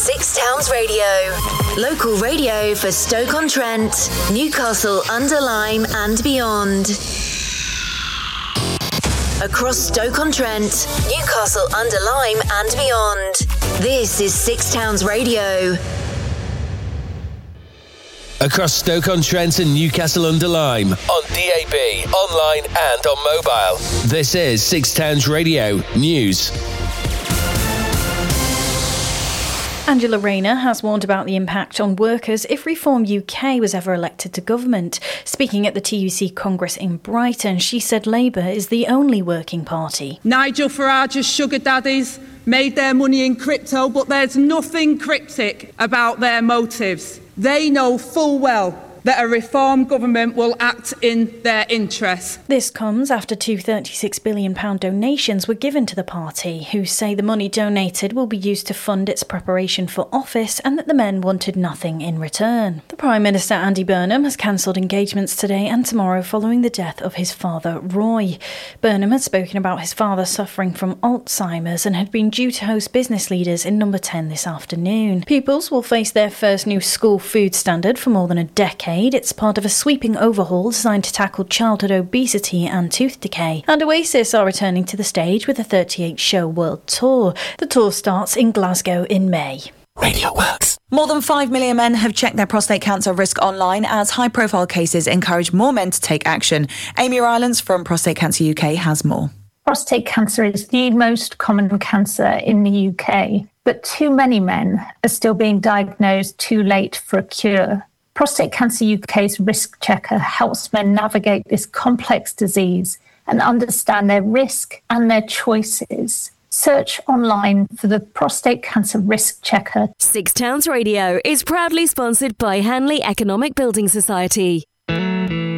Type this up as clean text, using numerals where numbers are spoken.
Six Towns Radio. Local radio for Stoke-on-Trent, Newcastle-under-Lyme and beyond. Across Stoke-on-Trent, Newcastle-under-Lyme and beyond. This is Six Towns Radio. Across Stoke-on-Trent and Newcastle-under-Lyme, on DAB, online and on mobile. This is Six Towns Radio News. Angela Rayner has warned about the impact on workers if Reform UK was ever elected to government. Speaking at the TUC Congress in Brighton, she said Labour is the only working party. Nigel Farage's sugar daddies made their money in crypto, but there's nothing cryptic about their motives. They know full well that a Reform government will act in their interests. This comes after two £36 billion donations were given to the party, who say the money donated will be used to fund its preparation for office and that the men wanted nothing in return. The Prime Minister Andy Burnham has cancelled engagements today and tomorrow following the death of his father, Roy. Burnham had spoken about his father suffering from Alzheimer's and had been due to host business leaders in Number 10 this afternoon. Pupils will face their first new school food standard for more than a decade. It's part of a sweeping overhaul designed to tackle childhood obesity and tooth decay. And Oasis are returning to the stage with a 38-show world tour. The tour starts in Glasgow in May. Radio Works. More than 5 million men have checked their prostate cancer risk online as high-profile cases encourage more men to take action. Amy Rylance from Prostate Cancer UK has more. Prostate cancer is the most common cancer in the UK, but too many men are still being diagnosed too late for a cure. Prostate Cancer UK's risk checker helps men navigate this complex disease and understand their risk and their choices. Search online for the Prostate Cancer Risk Checker. Six Towns Radio is proudly sponsored by Hanley Economic Building Society.